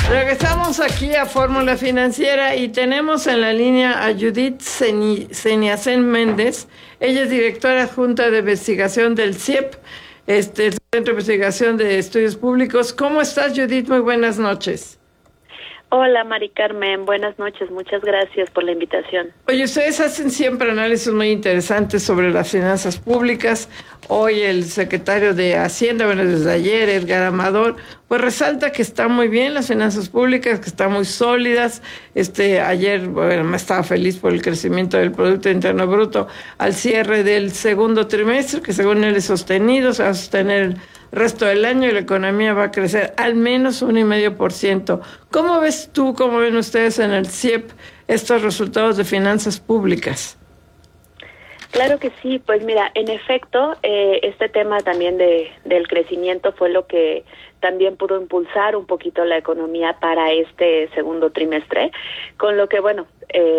Regresamos aquí a Fórmula Financiera y tenemos en la línea a Judith Seniacen Méndez. Ella es directora adjunta de investigación del CIEP, el Centro de Investigación de Estudios Públicos. ¿Cómo estás, Judith? Muy buenas noches. Hola, Mari Carmen. Buenas noches. Muchas gracias por la invitación. Oye, ustedes hacen siempre análisis muy interesantes sobre las finanzas públicas. Hoy el secretario de Hacienda, bueno, desde ayer, Edgar Amador, pues resalta que están muy bien las finanzas públicas, que están muy sólidas. Ayer, bueno, me estaba feliz por el crecimiento del Producto Interno Bruto al cierre del segundo trimestre, que según él es sostenido, se va a sostener el resto del año y la economía va a crecer al menos 1,5%. ¿Cómo ves tú, cómo ven ustedes en el CIEP estos resultados de finanzas públicas? Claro que sí, pues mira, en efecto, este tema también del crecimiento fue lo que también pudo impulsar un poquito la economía para este segundo trimestre, con lo que, bueno,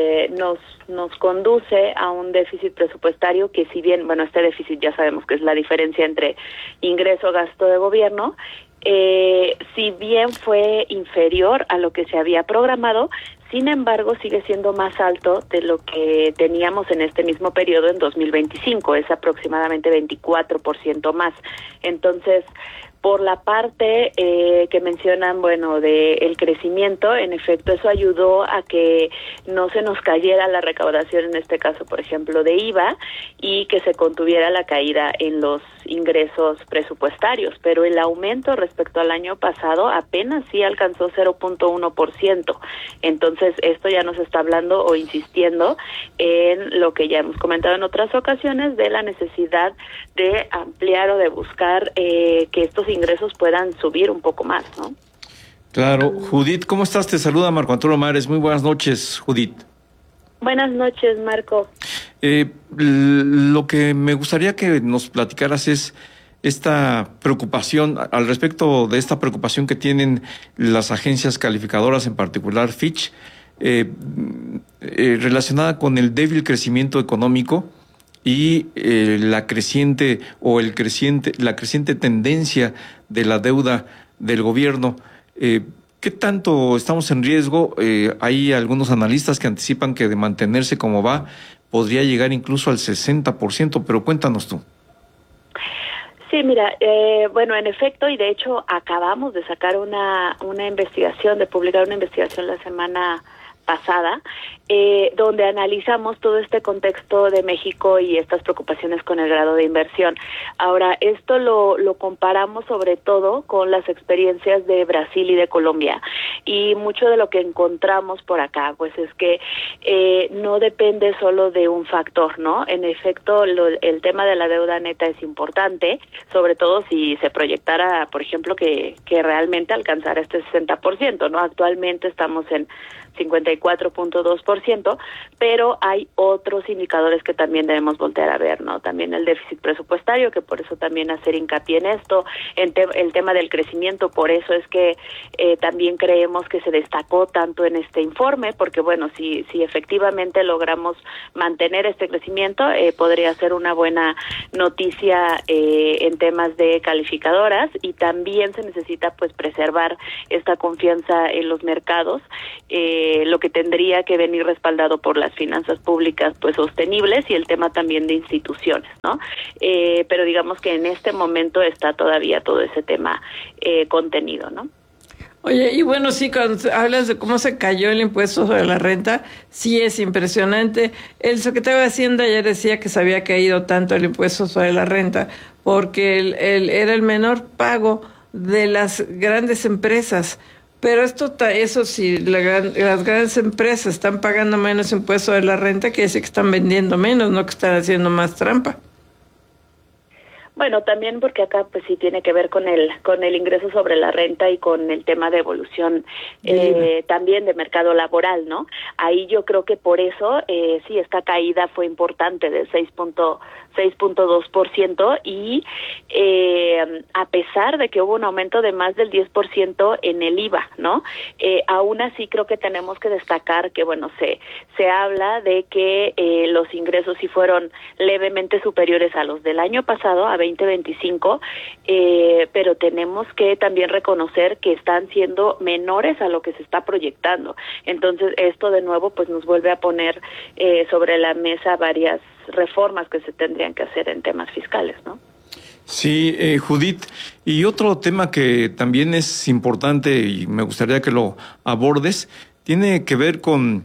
nos conduce a un déficit presupuestario que, si bien, bueno, este déficit ya sabemos que es la diferencia entre ingreso-gasto de gobierno, si bien fue inferior a lo que se había programado, sin embargo sigue siendo más alto de lo que teníamos en este mismo periodo en 2025, es aproximadamente 24% más. Entonces, por la parte que mencionan, bueno, del crecimiento, en efecto, eso ayudó a que no se nos cayera la recaudación, en este caso, por ejemplo, de IVA, y que se contuviera la caída en los ingresos presupuestarios, pero el aumento respecto al año pasado apenas sí alcanzó 0.1%. Entonces, esto ya nos está hablando o insistiendo en lo que ya hemos comentado en otras ocasiones, de la necesidad de ampliar o de buscar que estos ingresos puedan subir un poco más, ¿no? Claro. Judith, ¿cómo estás? Te saluda Marco Antonio Mares. Muy buenas noches, Judith. Buenas noches, Marco. Lo que me gustaría que nos platicaras es esta preocupación, al respecto de esta preocupación que tienen las agencias calificadoras, en particular Fitch, relacionada con el débil crecimiento económico y la creciente tendencia de la deuda del gobierno. ¿Qué tanto estamos en riesgo? Hay algunos analistas que anticipan que de mantenerse como va, podría llegar incluso al 60%, pero cuéntanos tú. Sí, mira, bueno, en efecto, y de hecho acabamos de sacar una investigación, de publicar una investigación la semana pasada, donde analizamos todo este contexto de México y estas preocupaciones con el grado de inversión. Ahora, esto lo comparamos sobre todo con las experiencias de Brasil y de Colombia, y mucho de lo que encontramos por acá, pues es que no depende solo de un factor, ¿no? En efecto, el tema de la deuda neta es importante, sobre todo si se proyectara, por ejemplo, que realmente alcanzara este 60%, ¿no? Actualmente estamos en 54.2%, pero hay otros indicadores que también debemos voltear a ver, ¿no? También el déficit presupuestario, que por eso también hacer hincapié en esto, el tema del crecimiento, por eso es que también creemos que se destacó tanto en este informe, porque bueno, si efectivamente logramos mantener este crecimiento, podría ser una buena noticia en temas de calificadoras, y también se necesita pues preservar esta confianza en los mercados, lo que tendría que venir respaldado por las finanzas públicas pues sostenibles, y el tema también de instituciones, ¿no? Pero digamos que en este momento está todavía todo ese tema contenido, ¿no? Oye, y bueno, sí, cuando hablas de cómo se cayó el impuesto sobre la renta, sí es impresionante. El secretario de Hacienda ayer decía que se había caído tanto el impuesto sobre la renta porque era el menor pago de las grandes empresas. Pero eso sí, las grandes empresas están pagando menos impuesto de la renta, quiere decir que están vendiendo menos, no que están haciendo más trampa. Bueno, también porque acá pues sí tiene que ver con el ingreso sobre la renta y con el tema de evolución también de mercado laboral, ¿no? Ahí yo creo que por eso sí, esta caída fue importante de 6.2%, y a pesar de que hubo un aumento de más del 10% en el IVA, ¿no? Aún así creo que tenemos que destacar que, bueno, se habla de que los ingresos sí fueron levemente superiores a los del año pasado, a 2025, pero tenemos que también reconocer que están siendo menores a lo que se está proyectando. Entonces, esto de nuevo pues nos vuelve a poner sobre la mesa varias reformas que se tendrían que hacer en temas fiscales, ¿no? Sí, Judith, y otro tema que también es importante y me gustaría que lo abordes, tiene que ver con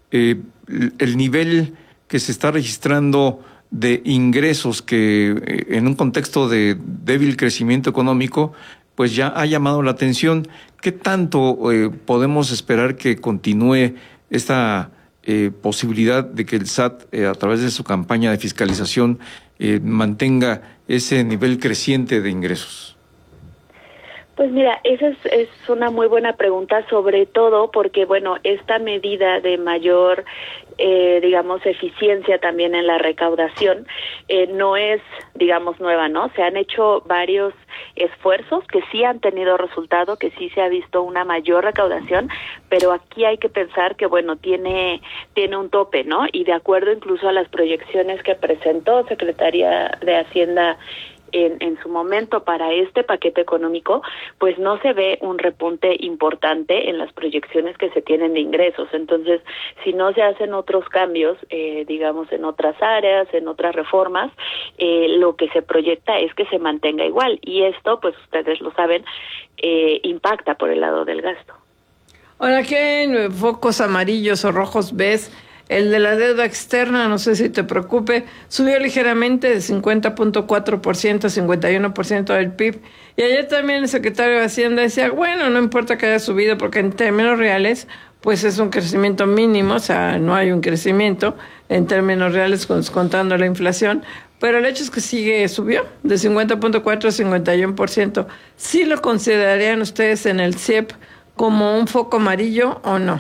el nivel que se está registrando de ingresos que en un contexto de débil crecimiento económico, pues ya ha llamado la atención. ¿Qué tanto podemos esperar que continúe esta posibilidad de que el SAT, a través de su campaña de fiscalización, mantenga ese nivel creciente de ingresos? Pues mira, esa es una muy buena pregunta, sobre todo porque, bueno, esta medida de mayor, digamos, eficiencia también en la recaudación, no es, digamos, nueva, ¿no? Se han hecho varios esfuerzos que sí han tenido resultado, que sí se ha visto una mayor recaudación, pero aquí hay que pensar que, bueno, tiene un tope, ¿no? Y de acuerdo incluso a las proyecciones que presentó Secretaría de Hacienda en su momento para este paquete económico, pues no se ve un repunte importante en las proyecciones que se tienen de ingresos. Entonces, si no se hacen otros cambios, digamos, en otras áreas, en otras reformas, lo que se proyecta es que se mantenga igual. Y esto, pues ustedes lo saben, impacta por el lado del gasto. Ahora, ¿qué focos amarillos o rojos ves? El de la deuda externa, no sé si te preocupe, subió ligeramente de 50.4% a 51% del PIB. Y ayer también el secretario de Hacienda decía, bueno, no importa que haya subido porque en términos reales, pues es un crecimiento mínimo, o sea, no hay un crecimiento en términos reales contando la inflación. Pero el hecho es que subió de 50.4 a 51%. ¿Sí lo considerarían ustedes en el CIEP como un foco amarillo o no?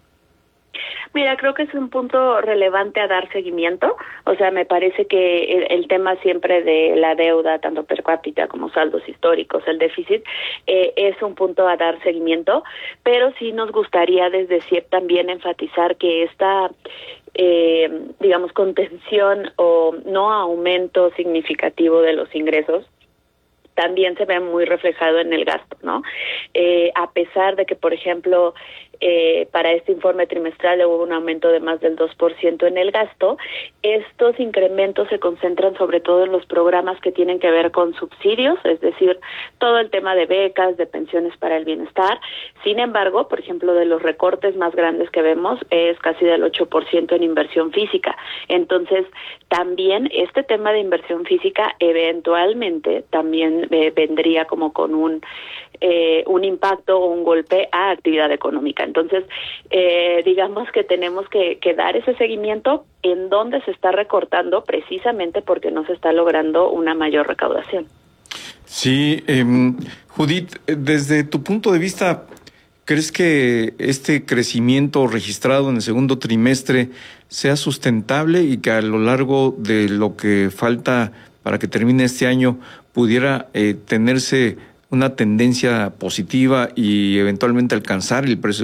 Mira, creo que es un punto relevante a dar seguimiento. O sea, me parece que el tema siempre de la deuda, tanto per cápita como saldos históricos, el déficit, es un punto a dar seguimiento, pero sí nos gustaría desde CIEP también enfatizar que esta digamos, contención o no aumento significativo de los ingresos también se ve muy reflejado en el gasto, ¿no? A pesar de que, por ejemplo, para este informe trimestral hubo un aumento de más del 2% en el gasto, estos incrementos se concentran sobre todo en los programas que tienen que ver con subsidios, es decir, todo el tema de becas, de pensiones para el bienestar. Sin embargo, por ejemplo, de los recortes más grandes que vemos es casi del 8% en inversión física. Entonces, también este tema de inversión física eventualmente también vendría como con un impacto o un golpe a actividad económica. Entonces, digamos que tenemos que dar ese seguimiento en donde se está recortando precisamente porque no se está logrando una mayor recaudación. Sí, Judith, desde tu punto de vista, ¿crees que este crecimiento registrado en el segundo trimestre sea sustentable y que a lo largo de lo que falta para que termine este año pudiera tenerse una tendencia positiva y eventualmente alcanzar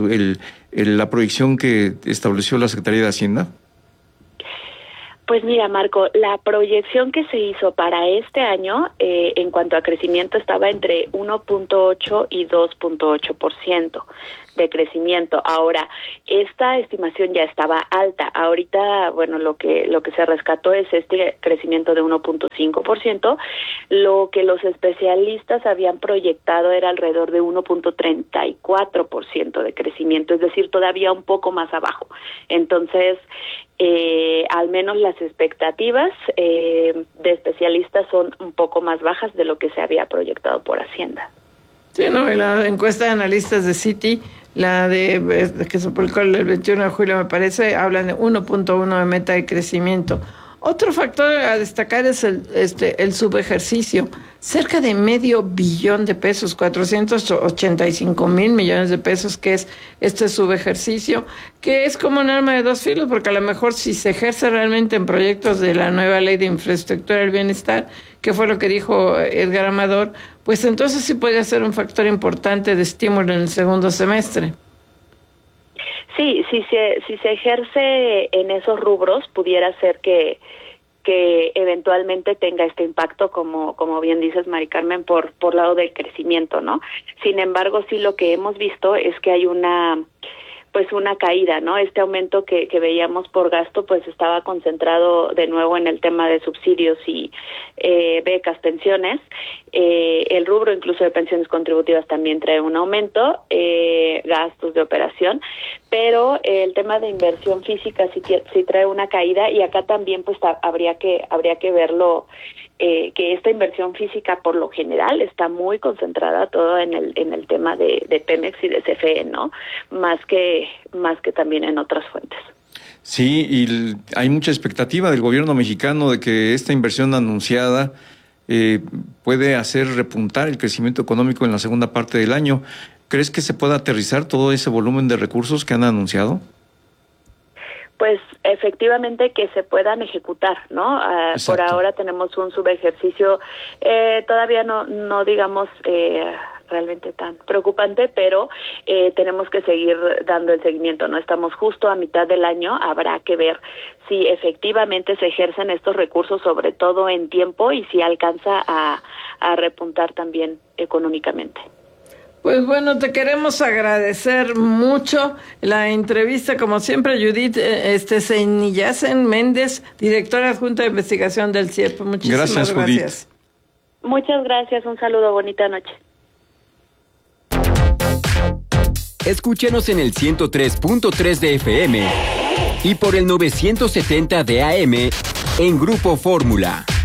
la proyección que estableció la Secretaría de Hacienda? Pues mira, Marco, la proyección que se hizo para este año en cuanto a crecimiento estaba entre 1.8 y 2.8% de crecimiento. Ahora, esta estimación ya estaba alta. Ahorita, bueno, lo que se rescató es este crecimiento de 1.5%. Lo que los especialistas habían proyectado era alrededor de 1.34% de crecimiento, es decir, todavía un poco más abajo. Entonces, al menos las expectativas de especialistas son un poco más bajas de lo que se había proyectado por Hacienda. Sí, no, la encuesta de analistas de Citi, la que se publicó el 21 de julio, me parece, hablan de 1.1 de meta de crecimiento. Otro factor a destacar es el subejercicio. Cerca de $500 billion, 485,000 millones de pesos, que es este subejercicio, que es como un arma de dos filos, porque a lo mejor si se ejerce realmente en proyectos de la nueva ley de infraestructura del bienestar, que fue lo que dijo Edgar Amador, pues entonces sí podría ser un factor importante de estímulo en el segundo semestre. Sí, si se ejerce en esos rubros, pudiera ser que eventualmente tenga este impacto, como bien dices, Mari Carmen, por lado del crecimiento, ¿no? Sin embargo, sí lo que hemos visto es que hay una caída, ¿no? Este aumento que veíamos por gasto, pues estaba concentrado de nuevo en el tema de subsidios y becas, pensiones. El rubro incluso de pensiones contributivas también trae un aumento, gastos de operación, pero el tema de inversión física sí trae una caída, y acá también pues habría que verlo, que esta inversión física por lo general está muy concentrada todo en el tema de Pemex y de CFE, ¿no? Más que también en otras fuentes. Sí, y hay mucha expectativa del gobierno mexicano de que esta inversión anunciada puede hacer repuntar el crecimiento económico en la segunda parte del año. ¿Crees que se pueda aterrizar todo ese volumen de recursos que han anunciado? Pues efectivamente que se puedan ejecutar, ¿no? Por ahora tenemos un subejercicio, todavía no digamos realmente tan preocupante, pero tenemos que seguir dando el seguimiento, ¿no? Estamos justo a mitad del año, habrá que ver si efectivamente se ejercen estos recursos, sobre todo en tiempo, y si alcanza a repuntar también económicamente. Pues bueno, te queremos agradecer mucho la entrevista, como siempre, Judith Seynillasen Méndez, directora adjunta de investigación del CIEP. Muchísimas gracias. Judith. Muchas gracias, un saludo, bonita noche. Escúchenos en el 103.3 de FM y por el 970 de AM en Grupo Fórmula.